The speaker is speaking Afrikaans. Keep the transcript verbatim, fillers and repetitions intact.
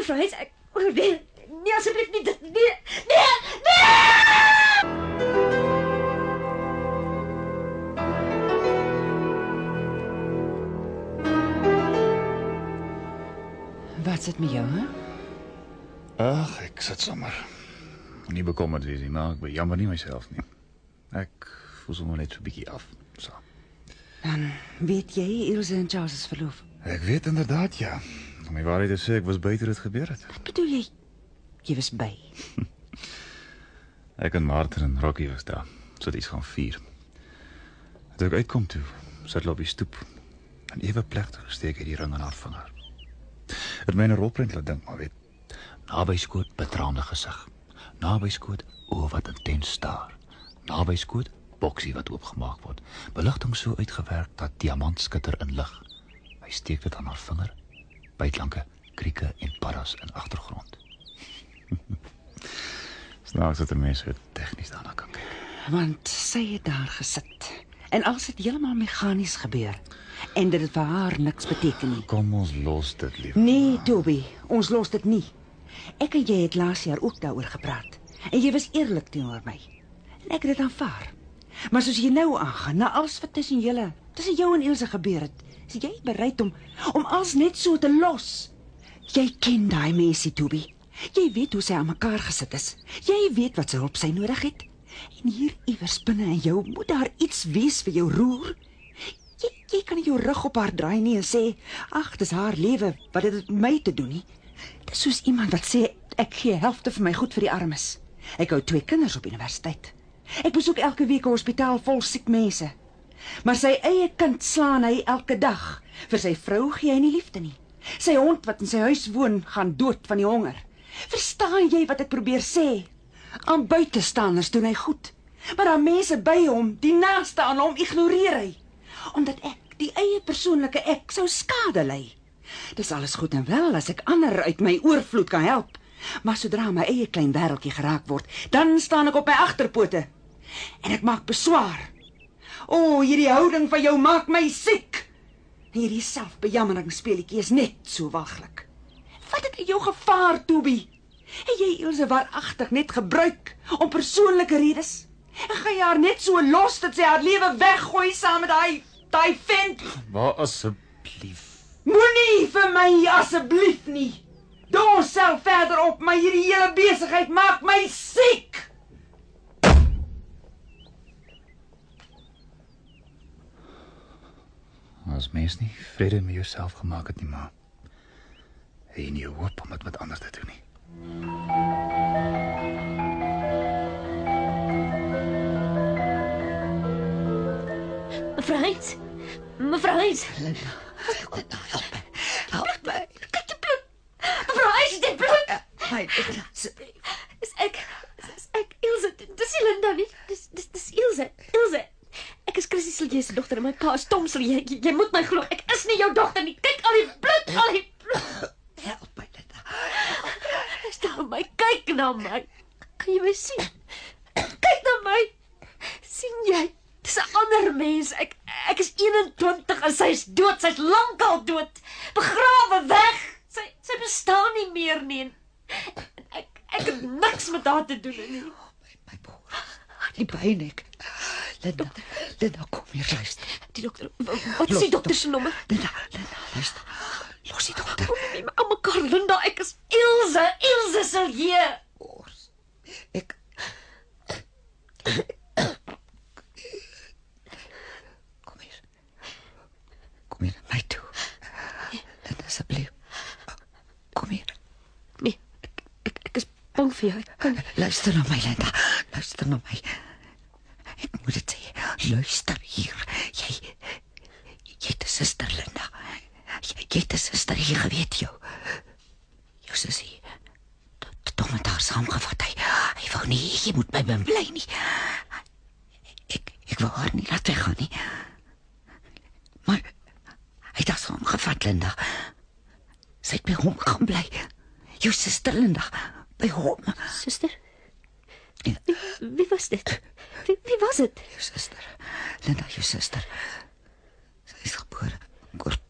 Mevrou Hens, ek... O, nee, nee, asseblief nie dit, nee, nee, nee! Wat sit met jou, hè? Ag, ek sit sommer. Nie bekommerd wees nie, maar ek bejammer nie myself nie. Ek voel sommer net so 'n bietjie af. So. Dan weet jy, Ilse en Charles is verloof. Ek weet inderdaad, ja. Om die waarheid te sê, ek was by toe dit gebeur het. Wat bedoel jy? Jy was by. Ek en Martin en Rocky was daar. So iets gaan vier. Toe ek uitkom toe, sit hulle op die stoep. En ewe plegtig steek hy die ring aan haar vinger. Het my 'n rolprent laat dink, maar weet, naby skoot betraande gesig. Naby skoot oë wat intens staar. Naby skoot boksie wat oopgemaak word. Beligting so uitgewerk dat diamant skitter in lig. Hy steek dit aan haar vinger. Bytlanke, krieke en paddas in agtergrond. Snaaks dat 'n mens so tegnies daarna kan kyk. Want sy het daar gesit. En alles het heeltemal meganies gebeur. En dit het vir haar niks beteken nie. Kom ons los dit, lief. Nee, Toby, ons los dit nie. Ek en jy het laas jaar ook daaroor gepraat. En jy was eerlik teenoor my. En ek het dit aanvaar. Maar soos jy nou aangaan, na alles wat tussen julle, tussen jou en Ilse gebeur het, is jy bereid om om alles net so te los. Jy ken daai mensie, Toby. Jy weet hoe sy aan mekaar gesit is. Jy weet wat sy hulp sy nodig het. En hier iewers binne in jou moet daar iets wees vir jou roer. Jy, jy kan nie jou rug op haar draai nie en sê, ag, dis haar lewe, wat het dit met my te doen nie? Dis soos iemand wat sê, ek gee helfte van my goed vir die armes. Ek hou twee kinders op universiteit. Ek besoek elke week 'n hospitaal vol siek mense. Maar sy eie kind slaan hy elke dag. Vir sy vrou gee hy nie liefde nie. Sy hond wat in sy huis woon, gaan dood van die honger. Verstaan jy wat ek probeer sê? Aan buitestanders doen hy goed. Maar aan mense by hom, die naaste aan hom, ignoreer hy. Omdat ek, die eie persoonlike ek, sou skade ly. Dis alles goed en wel as ek ander uit my oorvloed kan help. Maar sodra my eie klein wêreldjie geraak word, dan staan ek op my agterpote. En ek maak beswaar. O, oh, hierdie houding van jou maak my siek. En hierdie selfbejammeringspeletjie is net so walglik. Wat het in jou gevaar, Toby? Het jy Ilse waaragtig net gebruik om persoonlike redes? En gaan jy haar net so los dat sy haar lewe weggooi saam met daai daai vent? Maar asseblief. Moenie vir my asseblief nie. Doe onsself verder op, maar hierdie hele besigheid maak my siek. As mens nie vrede met jouself gemaak het nie, maar het jy nie hoop om dit met ander te doen nie. Mevrou Hens, Mevrou Hens. Linda, Linda, help my. Help my. Kyk die bloed. Mevrou Hens, dit bloed. My Linda, asseblief. Is ek, is ek Ilse, dis nie Linda nie, dis, dis, dis Ilse, Ilse. Ek is Chrissy Silje se dogter en my pa is Tom Silje. Jy, jy moet my glo, ek is nie jou dogter nie. Kyk al die bloed, al die bloed. Help my, Linda. Stel my, kyk na my. Kan jy my sien? Kyk na my. Sien jy? Dis 'n ander mens. Ek ek is eenentwintig en sy is dood. Sy's lankal dood. Begrawe weg. Sy sy bestaan nie meer nie. Ek ek het niks met haar te doen nie. Oh, my my boer. Die pyn ek. Linda, Linda, kom hier, luister. Die dokter, wat is die dokter se nommer? Linda, Linda, luister. Los die dokter. Kom nie met aan mekaar, Linda. Ek is Ilse, Ilse Silje. Boers. Ek Kom hier. Kom hier na my toe. Linda, asseblief. Kom hier. Nee, ek, ek, ek is bang vir jou. Ek kan... Luister na my, Linda. Luister na my. Ek moet dit sê. Luister hier. Jy jy het 'n suster, Linda. Jy, jy het 'n suster hier, geweet jou. Jou sussie. Tom het haar saamgevat. Hy, hy wou nie, jy moet by my bly nie. Ek, ek wou haar nie laat weggaan nie. Maar hy het haar saamgevat, Linda. Sy het by hom gaan bly. Jou suster, Linda. By hom. Suster? Wie, wie was dit? Wie, wie was dit? Jou suster. Linda, jou suster. Sy is gebore.